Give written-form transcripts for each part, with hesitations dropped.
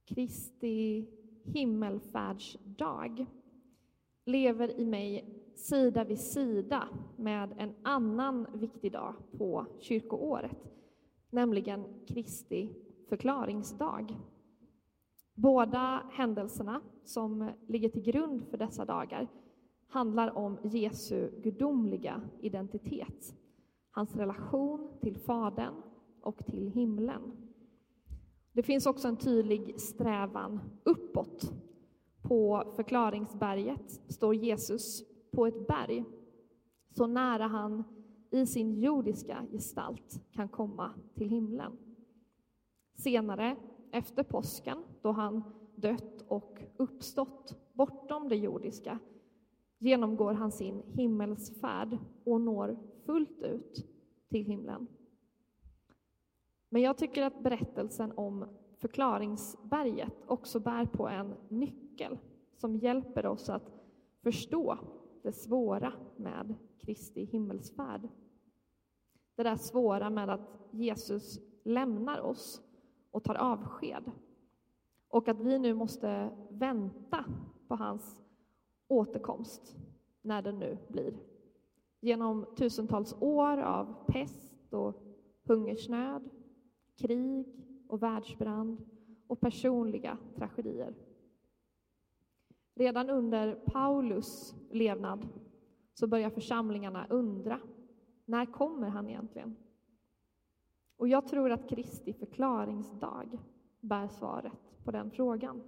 Kristi himmelfärdsdag lever i mig sida vid sida med en annan viktig dag på kyrkoåret, nämligen Kristi förklaringsdag. Båda händelserna som ligger till grund för dessa dagar handlar om Jesu gudomliga identitet, hans relation till Fadern och till himlen. Det finns också en tydlig strävan uppåt. På förklaringsberget står Jesus på ett berg, så nära han i sin jordiska gestalt kan komma till himlen. Senare, efter påsken, då han dött och uppstått bortom det jordiska, genomgår han sin himmelsfärd och når fullt ut till himlen. Men jag tycker att berättelsen om förklaringsberget också bär på en nyckel som hjälper oss att förstå det svåra med Kristi himmelsfärd. Det där svåra med att Jesus lämnar oss och tar avsked. Och att vi nu måste vänta på hans återkomst, när den nu blir. Genom tusentals år av pest och hungersnöd, krig och världsbrand och personliga tragedier. Redan under Paulus levnad så börjar församlingarna undra, när kommer han egentligen? Och jag tror att Kristi förklaringsdag bär svaret på den frågan.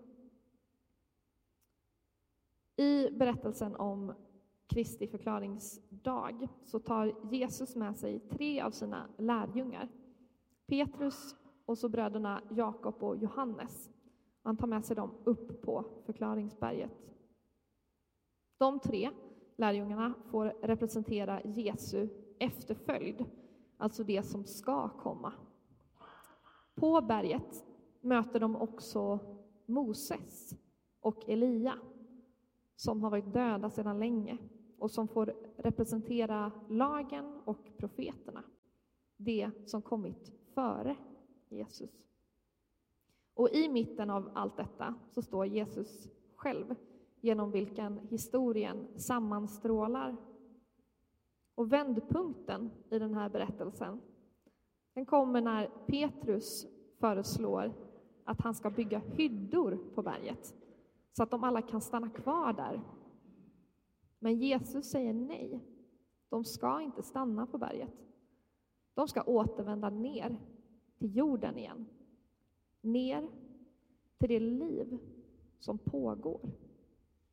I berättelsen om Kristi förklaringsdag så tar Jesus med sig 3 av sina lärjungar. Petrus och så bröderna Jakob och Johannes. Han tar med sig dem upp på förklaringsberget. De 3 lärjungarna får representera Jesu efterföljd, alltså det som ska komma. På berget möter de också Moses och Elia, som har varit döda sedan länge och som får representera lagen och profeterna, det som kommit före Jesus. Och i mitten av allt detta så står Jesus själv, genom vilken historien sammanstrålar. Och vändpunkten i den här berättelsen, den kommer när Petrus föreslår att han ska bygga hyddor på berget, så att de alla kan stanna kvar där. Men Jesus säger nej. De ska inte stanna på berget. De ska återvända ner till jorden igen. Ner till det liv som pågår.